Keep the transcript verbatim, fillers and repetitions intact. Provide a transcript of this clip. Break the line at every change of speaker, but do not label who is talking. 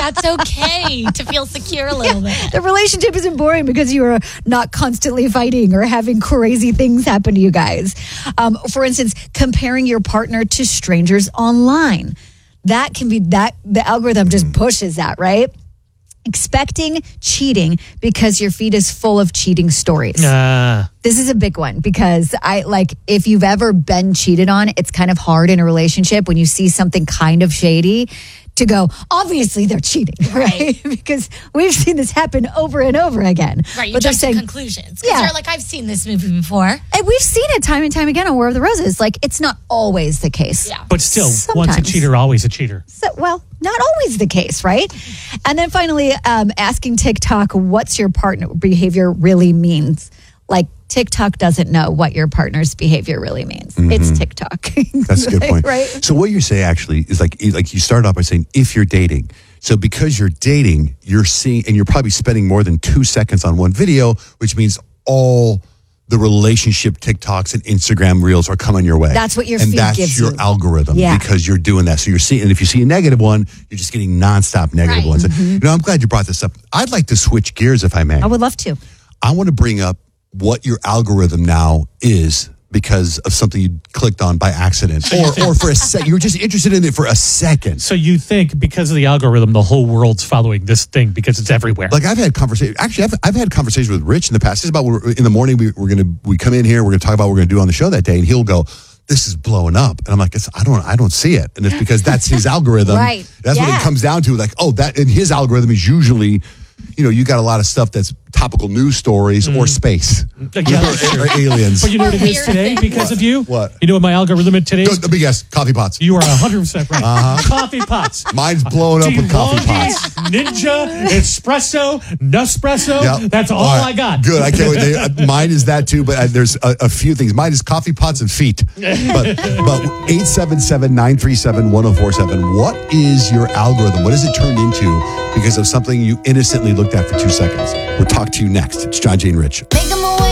that's okay to feel secure a little
yeah,
bit.
The relationship isn't boring because you are not constantly fighting or having crazy things happen to you guys. Um, for instance, comparing your partner to strangers online. That can be that the algorithm just pushes that, right? Expecting cheating because your feed is full of cheating stories.
Uh,
This is a big one because I like if you've ever been cheated on, it's kind of hard in a relationship when you see something kind of shady to go, obviously they're cheating, right?
Right.
Because we've seen this happen over and over again.
Right, you
but they're
jump
saying,
to conclusions. Because
Yeah.
you're like, I've seen this movie before.
and we've seen it time and time again on War of the Roses. Like, it's not always the case.
Yeah.
but still, once a
Sometimes.
cheater, always a cheater.
So, well, not always the case, right? And then finally, um, asking TikTok, what's your partner behavior really means? Like, TikTok doesn't know what your partner's behavior really means. It's TikTok.
That's a good point.
Right?
So what you say actually is like, like you start off by saying, if you're dating. So because you're dating, you're seeing, and you're probably spending more than two seconds on one video, which means all the relationship TikToks and Instagram reels are coming your way.
That's what your
and
feed
that's
gives
your
you.
algorithm
Yeah.
because you're doing that. So you're seeing, and if you see a negative one, you're just getting nonstop negative
Right.
ones.
Mm-hmm.
You know, I'm glad you brought this up. I'd like to switch gears if I may.
I would love to.
I want to bring up what your algorithm now is because of something you clicked on by accident, or or for a sec. You were just interested in it for a second.
So you think because of the algorithm, the whole world's following this thing because it's everywhere.
Like I've had conversation. Actually, I've I've had conversations with Rich in the past. This is about in the morning. We, we're gonna we come in here. We're gonna talk about what we're gonna do on the show that day, and he'll go, "This is blowing up," and I'm like, it's, "I don't I don't see it," and it's because that's his algorithm.
Right.
That's what
Yeah.
it comes down to. Like, oh, that and his algorithm is usually, you know, you got a lot of stuff that's topical news stories or space
Yeah, that's true.
or aliens.
But you know
Or
what it is
weird
today
things.
because of you?
What?
You know what my algorithm is today?
Go, let me guess. Coffee pots.
You are one hundred percent right. Coffee pots.
Mine's blowing up with coffee
DeLonghi,
pots.
Ninja, espresso, Nespresso.
Yep.
That's all,
right.
I got.
Good. I can't wait. They, uh, mine is that too, but uh, there's a, a few things. Mine is coffee pots and feet. But but eight seven seven, nine three seven, one oh four seven. What is your algorithm? What has it turned into because of something you innocently looked at for two seconds? We'll talk to you next. It's John, Jane, Rich.
Make 'em away.